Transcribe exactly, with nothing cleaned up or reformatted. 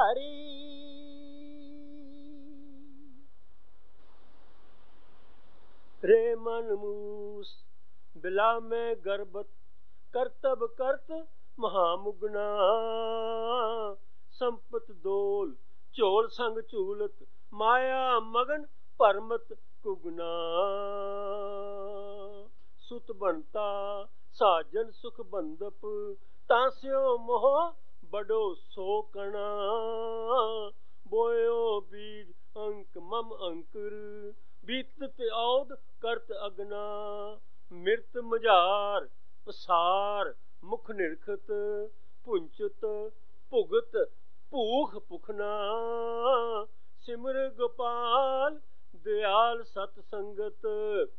ਹਰੀ। रे मन मूस बिला में गर्भत करतब करत महामुगना। संपत दोल झोल संग झूलत माया मगन परमत कुगना। सुत बनता साजन सुख बंदप तास्यो मोह बड़ो सोकना। बोयो बीज अंक मम अंकुर बीतत औद करत अगना। मिरत मझार पसार मुख निरखत पुंचत भुगत भूख पुखना। सिमर गोपाल दयाल सत संगत